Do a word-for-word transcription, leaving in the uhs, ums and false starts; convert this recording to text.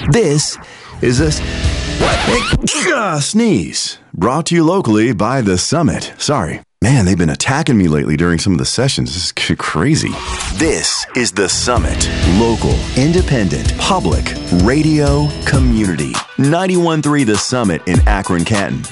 This is a hey, uh, sneeze brought to you locally by The Summit. Sorry. Man, they've been attacking me lately during some of the sessions. This is c- crazy. This is The Summit. Local, independent, public, radio, community. ninety-one point three The Summit in Akron, Canton.